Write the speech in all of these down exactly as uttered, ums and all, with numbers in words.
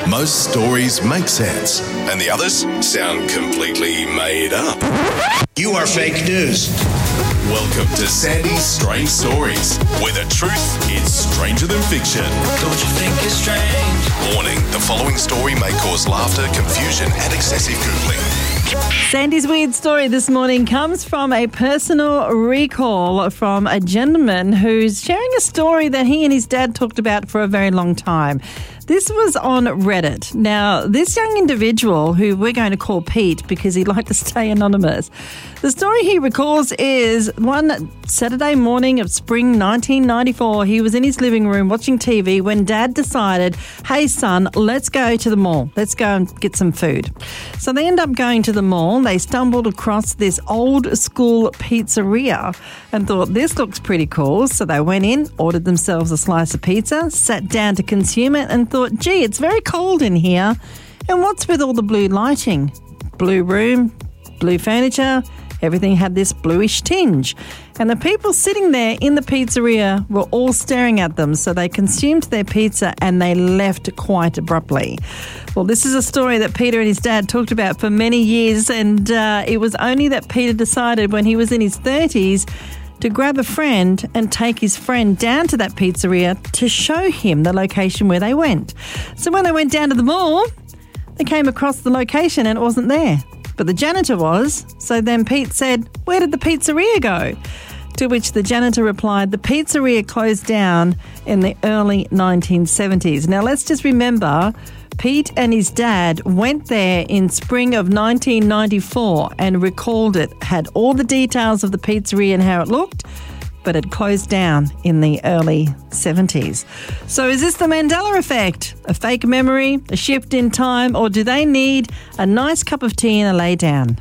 Most stories make sense, and the others sound completely made up. You are fake news. Welcome to Sandy's Strange Stories, where the truth is stranger than fiction. Don't you think it's strange? Warning, the following story may cause laughter, confusion, and excessive Googling. Sandy's weird story this morning comes from a personal recall from a gentleman who's sharing a story that he and his dad talked about for a very long time. This was on Reddit. Now, this young individual, who we're going to call Pete because he'd like to stay anonymous, the story he recalls is one Saturday morning of spring nineteen ninety-four, he was in his living room watching T V when Dad decided, hey son, let's go to the mall. Let's go and get some food. So they end up going to the mall. They stumbled across this old school pizzeria and thought, this looks pretty cool. So they went in, ordered themselves a slice of pizza, sat down to consume it and thought, gee, it's very cold in here. And what's with all the blue lighting? Blue room, blue furniture, everything had this bluish tinge. And the people sitting there in the pizzeria were all staring at them, so they consumed their pizza and they left quite abruptly. Well, this is a story that Peter and his dad talked about for many years, and uh, it was only that Peter decided when he was in his thirties to grab a friend and take his friend down to that pizzeria to show him the location where they went. So when they went down to the mall, they came across the location and it wasn't there. But the janitor was. So then Pete said, where did the pizzeria go? To which the janitor replied, the pizzeria closed down in the early nineteen seventies. Now let's just remember, Pete and his dad went there in spring of nineteen ninety-four and recalled it, had all the details of the pizzeria and how it looked, but it closed down in the early seventies. So is this the Mandela effect? A fake memory, a shift in time, or do they need a nice cup of tea and a lay down?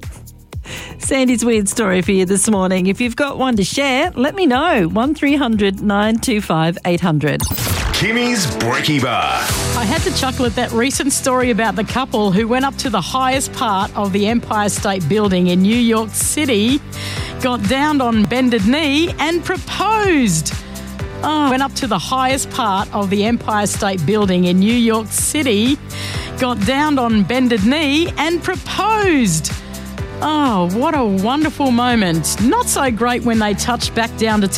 Sandy's weird story for you this morning. If you've got one to share, let me know. one three hundred nine two five eight hundred. Kimmy's Brekkie Bar. I had to chuckle at that recent story about the couple who went up to the highest part of the Empire State Building in New York City, got down on bended knee and proposed. Oh, went up to the highest part of the Empire State Building in New York City, got down on bended knee and proposed. Oh, what a wonderful moment. Not so great when they touched back down to